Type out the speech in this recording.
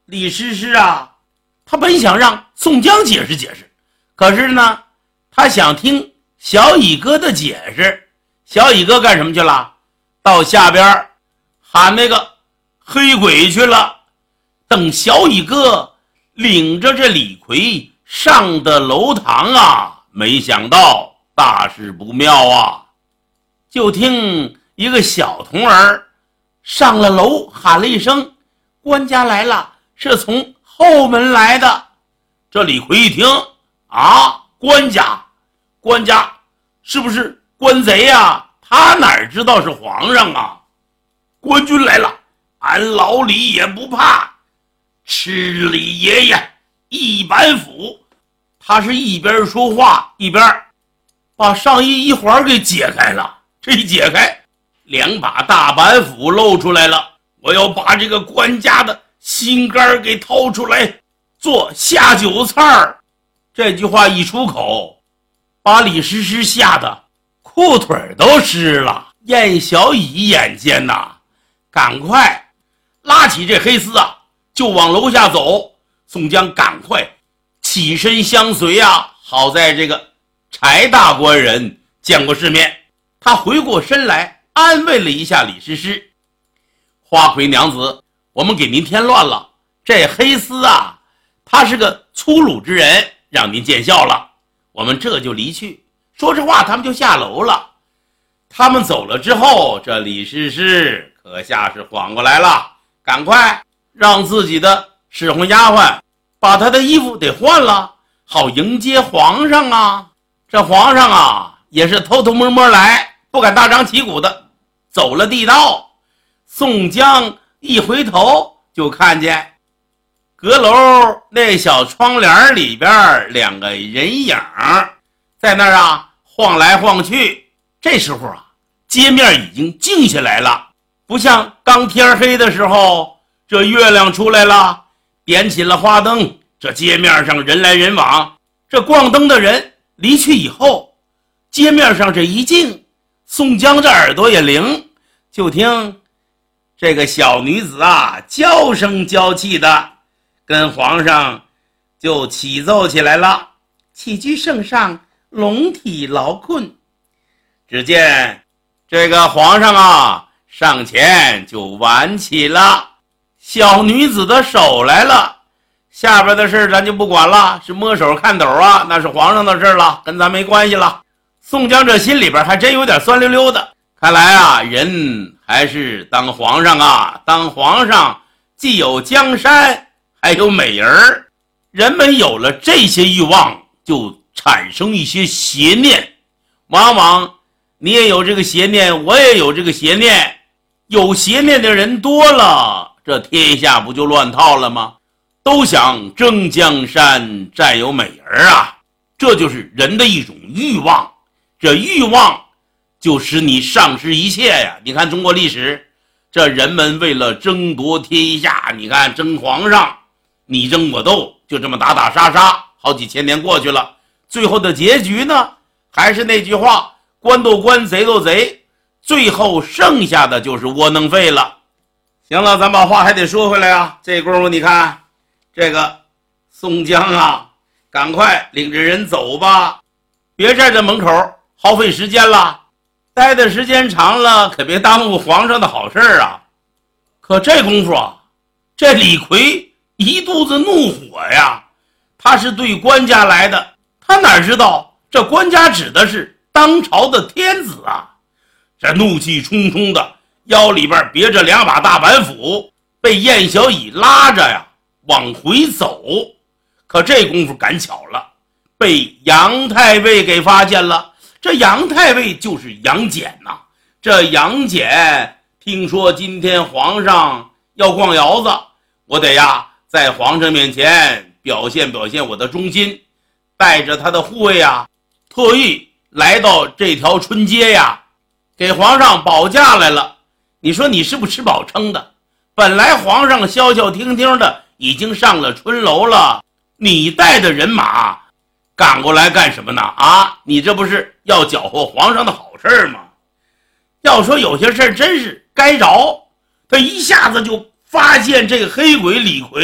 李师师啊，他本想让宋江解释解释，可是呢，他想听小乙哥的解释。小乙哥干什么去了？到下边喊那个黑鬼去了。等小乙哥领着这李逵上的楼堂啊，没想到大事不妙啊！就听一个小童儿上了楼，喊了一声：“官家来了！”是从后门来的。这李逵一听啊，官家是不是官贼啊？他哪知道是皇上啊？官军来了，俺老李也不怕。吃李爷爷一板斧。他是一边说话一边把上衣一环给解开了。这一解开，2把大板斧露出来了。我要把这个官家的心肝给掏出来做下酒菜儿。这句话一出口，把李师师吓得裤腿都湿了。燕小乙眼尖呐，赶快拉起这黑丝啊，就往楼下走。宋江赶快起身相随啊。好在这个柴大官人见过世面，他回过身来安慰了一下李师师：“花魁娘子，我们给您添乱了。这黑丝啊，他是个粗鲁之人，让您见笑了。我们这就离去。”说这话，他们就下楼了。他们走了之后，这李师师可下是缓过来了，赶快让自己的侍候丫鬟把他的衣服得换了，好迎接皇上啊。这皇上啊，也是偷偷摸摸来，不敢大张旗鼓的走了地道。宋江一回头就看见阁楼那小窗帘里边2个人影在那儿啊晃来晃去。这时候啊，街面已经静下来了，不像刚天黑的时候，这月亮出来了，点起了花灯，这街面上人来人往。这逛灯的人离去以后，街面上这一静，宋江这耳朵也灵，就听这个小女子啊娇声娇气的跟皇上就起奏起来了：“起居圣上，龙体劳困。”只见这个皇上啊上前就挽起了小女子的手来了。下边的事咱就不管了，是摸手看斗啊，那是皇上的事了，跟咱没关系了。宋江这心里边还真有点酸溜溜的，看来啊，人还是当皇上啊，当皇上既有江山还有美人。人们有了这些欲望，就产生一些邪念。往往你也有这个邪念，我也有这个邪念，有邪念的人多了，这天下不就乱套了吗？都想争江山占有美人啊，这就是人的一种欲望。这欲望就使你丧失一切呀。你看中国历史，这人们为了争夺天下，你看争皇上，你争我斗，就这么打打杀杀，好几千年过去了，最后的结局呢，还是那句话，官斗官，贼斗贼，最后剩下的就是窝囊废了。行了，咱把话还得说回来啊。这功夫你看这个宋江啊，赶快领着人走吧，别在这门口耗费时间了，待的时间长了可别耽误皇上的好事啊。可这功夫啊，这李逵一肚子怒火呀，他是对官家来的，他哪知道这官家指的是当朝的天子啊。这怒气冲冲的，腰里边别着2把大板斧，被燕小乙拉着呀往回走。可这功夫赶巧了，被杨太尉给发现了。这杨太尉就是杨戬呐。这杨戬听说今天皇上要逛窑子，我得呀在皇上面前表现表现我的忠心，带着他的护卫啊，特意来到这条春街呀，给皇上保驾来了。你说你是不吃饱撑的？本来皇上消消停停的已经上了春楼了，你带的人马赶过来干什么呢？啊，你这不是要搅和皇上的好事吗？要说有些事真是该着，他一下子就发现这个黑鬼李逵